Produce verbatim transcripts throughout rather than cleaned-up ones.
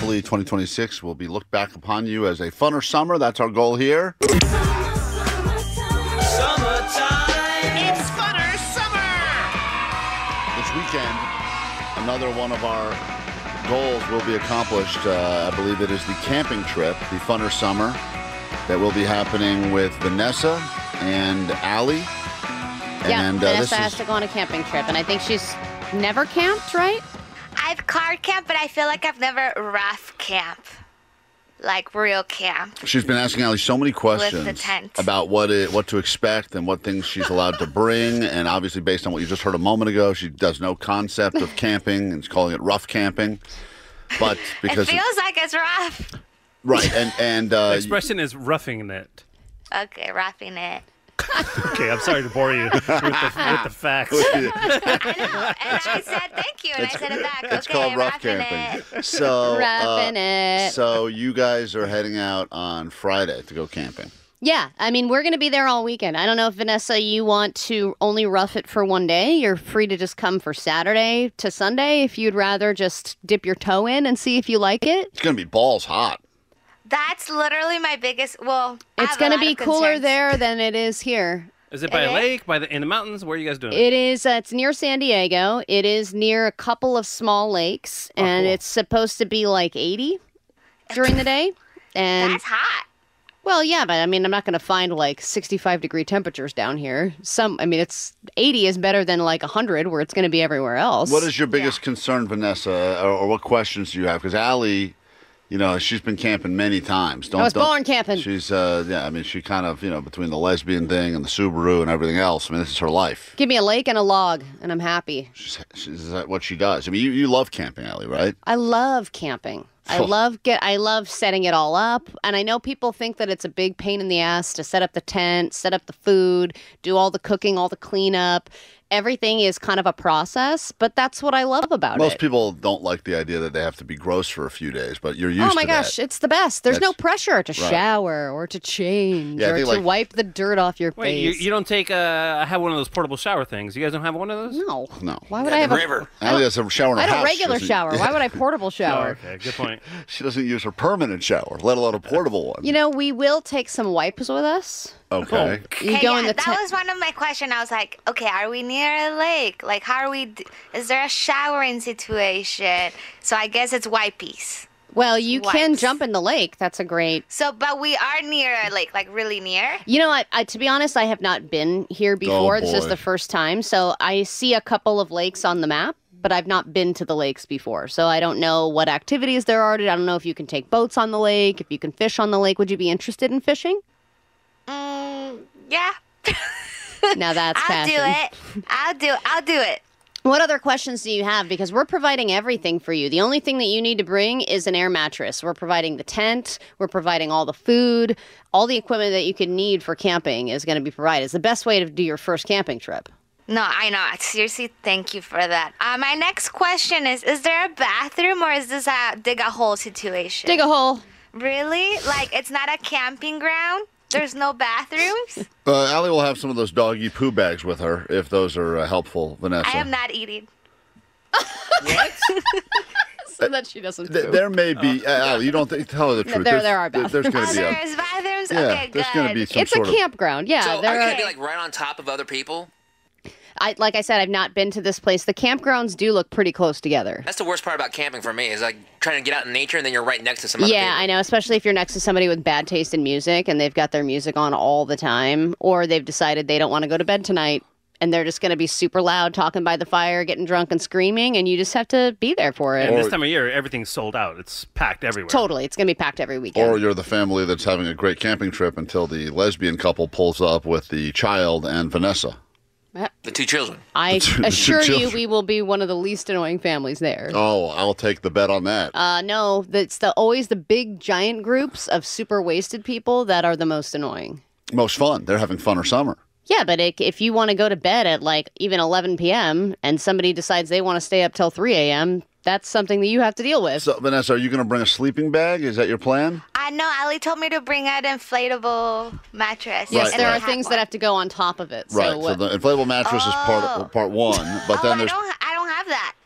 hopefully twenty twenty-six will be looked back upon you as a funner summer. That's our goal here. Summertime. It's funner summer. This weekend, another one of our goals will be accomplished. Uh, I believe it is the camping trip, the funner summer, that will be happening with Vanessa and Allie. Yeah, and, uh, Vanessa this has is, to go on a camping trip, and I think she's never camped, right? I've card camped, but I feel like I've never rough camp, like real camp. She's been asking Allie so many questions With the tent. about what it, what to expect and what things she's allowed to bring. And obviously, based on what you just heard a moment ago, she does no concept of camping and is calling it rough camping. But because It feels like it's rough. right, and and uh, The expression is roughing it. Okay, roughing it. Okay, I'm sorry to bore you with the, with the facts. I know, and I said thank you, and I said it back. it's okay, called rough roughing camping. it. So, Roughing uh, it. so you guys are heading out on Friday to go camping. Yeah, I mean, we're going to be there all weekend. I don't know if, Vanessa, you want to only rough it for one day. You're free to just come for Saturday to Sunday if you'd rather just dip your toe in and see if you like it. It's going to be balls hot. That's literally my biggest. Well, I It's have a going to lot be of cooler concerns. there than it is here. Is it by a Eh? lake, by the in the mountains? Where are you guys doing it? It is, uh, it's near San Diego. It is near a couple of small lakes, and cool. it's supposed to be like eighty during the day. And That's hot. well, yeah, but I mean, I'm not going to find like sixty-five degree temperatures down here. Some, I mean, it's eighty is better than like one hundred where it's going to be everywhere else. What is your biggest concern, Vanessa, or, or what questions do you have? Because Allie, you know, she's been camping many times. Don't, I was don't- born camping. She's, uh, yeah, I mean, she kind of, you know, between the lesbian thing and the Subaru and everything else, I mean, this is her life. Give me a lake and a log, and I'm happy. She's, she's that's what she does. I mean, you, you love camping, Allie, right? I love camping. I love get. I love setting it all up, and I know people think that it's a big pain in the ass to set up the tent, set up the food, do all the cooking, all the cleanup. Everything is kind of a process, but that's what I love about Most it. people don't like the idea that they have to be gross for a few days, but you're used Oh my to gosh, that. it's the best. There's no That's- pressure to right. shower or to change Yeah, I or to think, like- wipe the dirt off your Wait, you, face. you don't take uh, have one of those portable shower things? You guys don't have one of those? no, No. Why would Yeah, I have the a river. Allie has a shower in her I had house. a She regular doesn't- shower. Why would I portable Oh, shower? okay, good point. She doesn't use her permanent shower, let alone a portable one. You know, we will take some wipes with us. Okay. You Okay, go yeah, in the that tent. was one of my questions. I was like, okay, are we near a lake? Like, how are we? D- is there a showering situation? So I guess it's wipies. Well, you can Wipes. jump in the lake. That's a great. So, but we are near a lake, like really near. You know, I, I to be honest, I have not been here before. This is boy. the first time, so I see a couple of lakes on the map, but I've not been to the lakes before. So I don't know what activities there are. I don't know if you can take boats on the lake, if you can fish on the lake. Would you be interested in fishing? Mm, yeah. Now that's I'll passion. do it. I'll do. I'll do it. What other questions do you have? Because we're providing everything for you. The only thing that you need to bring is an air mattress. We're providing the tent. We're providing all the food. All the equipment that you could need for camping is going to be provided. It's the best way to do your first camping trip. No, I know. Seriously, thank you for that. Uh, my next question is: is there a bathroom, or is this a dig a hole situation? Dig a hole. Really? Like, it's not a camping ground? There's no bathrooms? Uh, Allie will have some of those doggy poo bags with her if those are uh, helpful, Vanessa. I am not eating. So that she doesn't Th- poop. there may be, uh, Allie, you don't th- tell her the truth. there- There's- there are there- There's going Oh, to be a, there's bathrooms? yeah, Okay, there's good. going to be some It's a sort of. campground. Yeah, So there are you are. gonna be like right on top of other people? I like I said, I've not been to this place. The campgrounds do look pretty close together. That's the worst part about camping for me is like trying to get out in nature and then you're right next to some other Yeah, people. I know, especially if you're next to somebody with bad taste in music and they've got their music on all the time, or they've decided they don't want to go to bed tonight and they're just going to be super loud talking by the fire, getting drunk and screaming, and you just have to be there for it. And this time of year, everything's sold out. It's packed everywhere. Totally. It's going to be packed every weekend. Or you're the family that's having a great camping trip until the lesbian couple pulls up with the child and Vanessa. The two children. I two- the two assure you children. we will be one of the least annoying families there. Oh, I'll take the bet on that. Uh, no, it's the always the big giant groups of super wasted people that are the most annoying. Most fun. They're having fun or summer. Yeah, but it, if you want to go to bed at like even eleven p.m. and somebody decides they want to stay up till three a.m., that's something that you have to deal with. So, Vanessa, are you going to bring a sleeping bag? Is that your plan? I know. Ali told me to bring an inflatable mattress. yes, Right, there right. are things that have to go on top of it. Right. So, So what, the inflatable mattress is Oh. part part one, but oh, then I there's don't. I don't have that.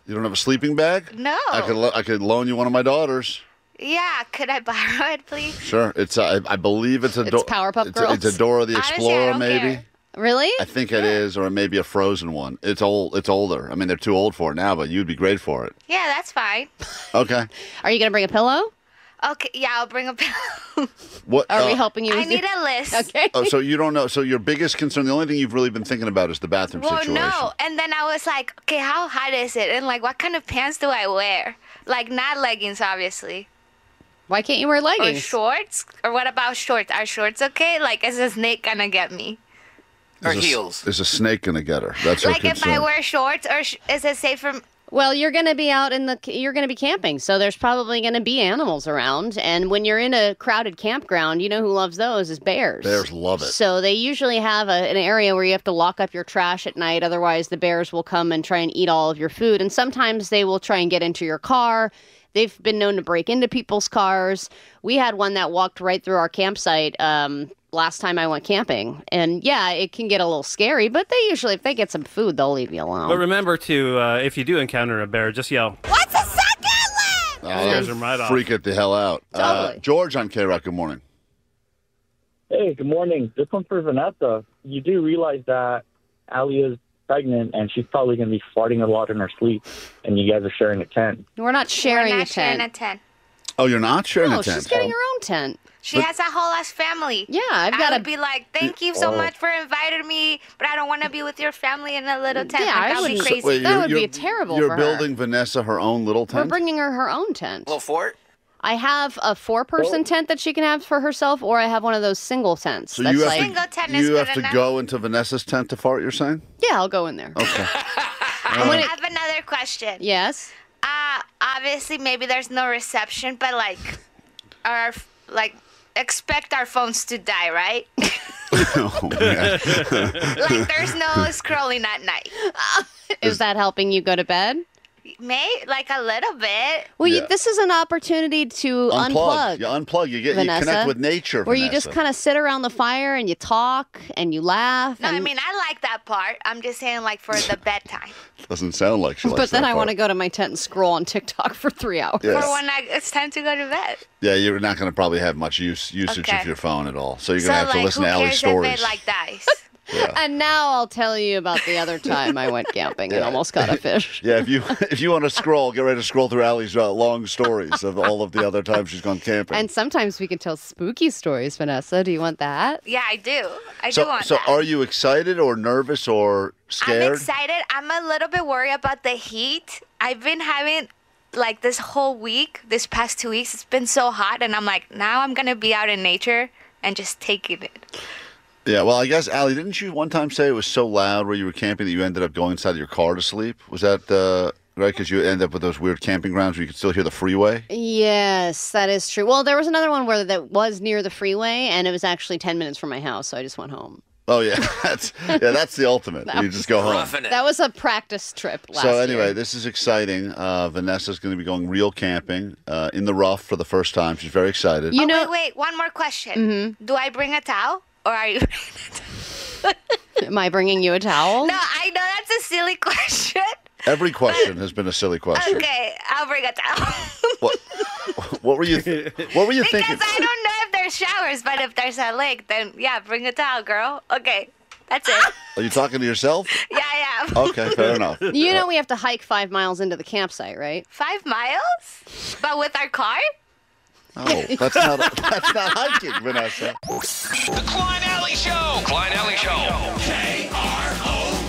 You don't have a sleeping bag? No. I could lo- I could loan you one of my daughters. Yeah, could I borrow it, please? Sure. It's uh, I, I believe it's a It's Do- Powerpuff it's, Girls? A, it's a Dora the Honestly, I Explorer, don't maybe. care. Really? I think it is, or maybe a Frozen one. It's old. It's older. I mean, they're too old for it now, but you'd be great for it. Yeah, that's fine. Okay. Are you going to bring a pillow? Okay, yeah, I'll bring a pillow. What? Are we uh, helping you? I with need your- a list. Okay. Oh, so you don't know. So your biggest concern, the only thing you've really been thinking about is the bathroom Well, situation. no. And then I was like, okay, how hot is it? And like, what kind of pants do I wear? Like, not leggings, obviously. Why can't you wear Or leggings? shorts? Or what about shorts? Are shorts okay? Like, is a snake gonna get me? Or Is a- heels. Is a snake going to get her? That's her Like, if concern. I wear shorts, or sh- is it safe for... Well, you're going to be out in the you're going to be camping, so there's probably going to be animals around. And when you're in a crowded campground, you know who loves those is bears. Bears love it. So they usually have a, an area where you have to lock up your trash at night. Otherwise, the bears will come and try and eat all of your food. And sometimes they will try and get into your car. They've been known to break into people's cars. We had one that walked right through our campsite um, last time I went camping. And yeah, it can get a little scary, but they usually, if they get some food, they'll leave you alone. But remember to, uh, if you do encounter a bear, just yell. What's a second Oh, Scares them right off. freak it the hell out. Uh, Totally. George on K-Rock, good morning. Hey, good morning. This one's for Vanessa. You do realize that Allie is pregnant and she's probably going to be farting a lot in her sleep, and you guys are sharing a tent. We're not sharing We're a not sharing tent. a tent. Oh, you're not sharing No, a tent? she's getting her own tent. She has a whole ass family. Yeah, I've I got would a be like, thank you so Oh. much for inviting me, but I don't want to be with your family in a little tent. Yeah, like, I that would be wouldn't- crazy. Wait, That you're- would be you're- terrible You're for her. building Vanessa her own little We're tent? bringing her her own tent. Little fort? I have a four-person tent that she can have for herself, or I have one of those single tents. So that's you have like, Single to, tent is you have good to enough. go into Vanessa's tent to fart, you're saying? yeah, I'll go in there. Okay. I have another question. Yes. Uh, obviously, maybe there's no reception, but like, our like, expect our phones to die, right? Oh, man. Like, there's no scrolling at night. Is that helping you go to bed? May like a little bit. Well, Yeah. you, this is an opportunity to Unplug. unplug. You unplug. You get Vanessa, you connect with nature, where you Vanessa. just kind of sit around the fire and you talk and you laugh. No, and, I mean I like that part. I'm just saying, like for the bedtime, Doesn't sound like she likes but then that I want to part. go to my tent and scroll on TikTok for three hours. Yeah. for when I, it's time to go to bed. Yeah, you're not going to probably have much use usage Okay. of your phone at all. So you're So going to have like, to listen who to Allie's cares stories. if it like dies? And now I'll tell you about the other time I went camping and Yeah. almost got a fish. Yeah, if you if you want to scroll, get ready to scroll through Allie's uh, long stories of all of the other times she's gone camping. And sometimes we can tell spooky stories, Vanessa. Do you want that? Yeah, I do. I so, do want so that. are you excited or nervous or scared? I'm excited. I'm a little bit worried about the heat. I've been having like this whole week, this past two weeks, it's been so hot, and I'm like, now I'm gonna be out in nature and just taking it. Yeah, well, I guess, Allie, didn't you one time say it was so loud where you were camping that you ended up going inside your car to sleep? Was that uh, right? Because you ended up with those weird camping grounds where you could still hear the freeway? Yes, that is true. Well, there was another one where that was near the freeway, and it was actually ten minutes from my house, so I just went home. Oh, yeah. That's yeah, that's the ultimate. That You just go home. Roughing it. That was a practice trip last So anyway, year. this is exciting. Uh, Vanessa's going to be going real camping uh, in the rough for the first time. She's very excited. You oh, know, wait, wait, one more question. Mm-hmm. Do I bring a towel, or are you? am I bringing you a towel? No, I know that's a silly question. Every question has been a silly question. Okay, I'll bring a towel. What, what were you th- What were you Because thinking? I don't know if there's showers, but if there's a lake, then yeah, bring a towel, girl. Okay, that's it. Are you talking to yourself? Yeah, yeah. Okay, fair enough. You know we have to hike five miles into the campsite, right? Five miles? But with our car? Oh, that's not that's not hiking, Vanessa. The Klein Alley Show. Klein Alley Show. K R O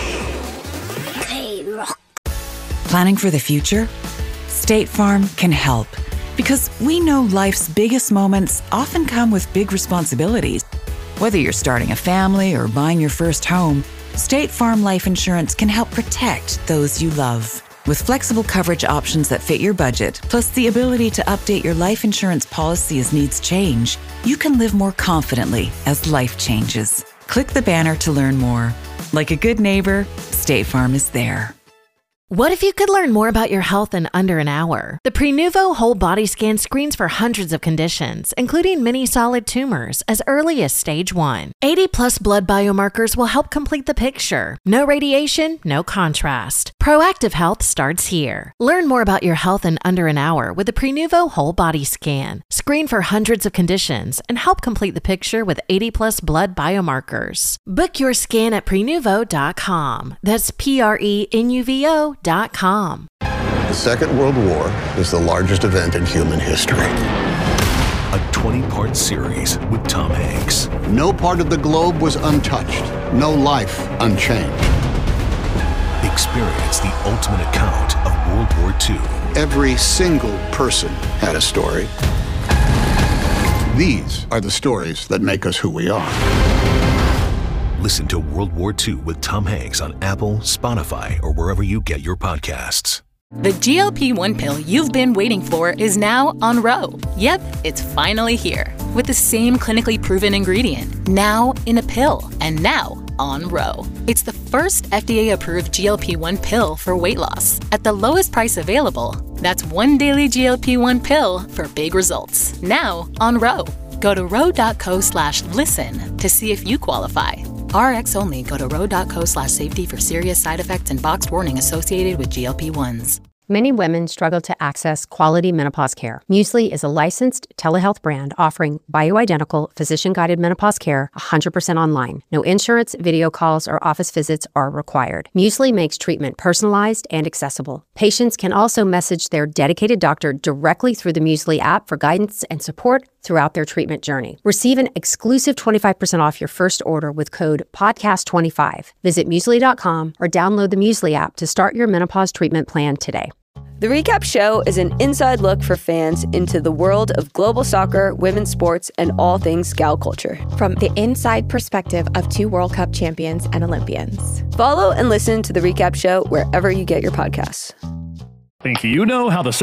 Q. Planning for the future? State Farm can help because we know life's biggest moments often come with big responsibilities. Whether you're starting a family or buying your first home, State Farm Life Insurance can help protect those you love. With flexible coverage options that fit your budget, plus the ability to update your life insurance policy as needs change, you can live more confidently as life changes. Click the banner to learn more. Like a good neighbor, State Farm is there. What if you could learn more about your health in under an hour? The Prenuvo Whole Body Scan screens for hundreds of conditions, including many solid tumors, as early as stage one. eighty plus blood biomarkers will help complete the picture. No radiation, no contrast. Proactive health starts here. Learn more about your health in under an hour with the Prenuvo Whole Body Scan. Screen for hundreds of conditions and help complete the picture with eighty plus blood biomarkers. Book your scan at prenuvo dot com. That's P R E N U V O dot com. The Second World War is the largest event in human history. A twenty-part series with Tom Hanks. No part of the globe was untouched. No life unchanged. Experience the ultimate account of World War Two. Every single person had a story. These are the stories that make us who we are. Listen to World War Two with Tom Hanks on Apple, Spotify, or wherever you get your podcasts. The G L P one pill you've been waiting for is now on Ro. Yep, it's finally here. With the same clinically proven ingredient, now in a pill, and now on Ro. It's the first F D A-approved G L P one pill for weight loss at the lowest price available. That's one daily G L P one pill for big results. Now on Ro. Go to ro.co slash listen to see if you qualify. R X only. Go to ro.co slash safety for serious side effects and boxed warning associated with G L P ones. Many women struggle to access quality menopause care. Muesli is a licensed telehealth brand offering bioidentical, physician-guided menopause care one hundred percent online. No insurance, video calls, or office visits are required. Muesli makes treatment personalized and accessible. Patients can also message their dedicated doctor directly through the Muesli app for guidance and support throughout their treatment journey. Receive an exclusive twenty-five percent off your first order with code podcast twenty-five. Visit muesli dot com or download the Muesli app to start your menopause treatment plan today. The Recap Show is an inside look for fans into the world of global soccer, women's sports, and all things gal culture. From the inside perspective of two World Cup champions and Olympians. Follow and listen to The Recap Show wherever you get your podcasts. Think you know how the